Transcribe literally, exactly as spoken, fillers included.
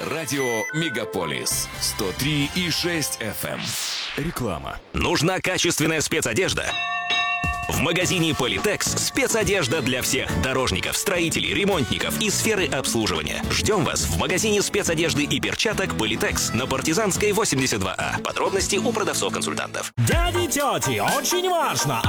Радио Мегаполис сто три и шесть эф эм. Реклама. Нужна качественная спецодежда? В магазине Политекс спецодежда для всех дорожников, строителей, ремонтников и сферы обслуживания. Ждем вас в магазине спецодежды и перчаток Политекс на Партизанской восемьдесят два А. Подробности у продавцов-консультантов. Дяди, тети, очень важно!